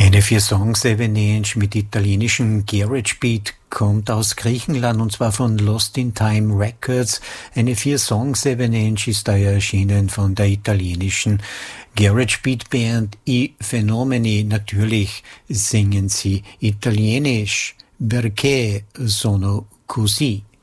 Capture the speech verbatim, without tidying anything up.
Eine Vier-Songs-Avalanche mit italienischem Garage Beat kommt aus Griechenland und zwar von Lost in Time Records. Eine Vier-Songs-Avalanche ist daher erschienen von der italienischen Garage Beat Band I Fenomeni. Natürlich singen sie italienisch. Perché sono così?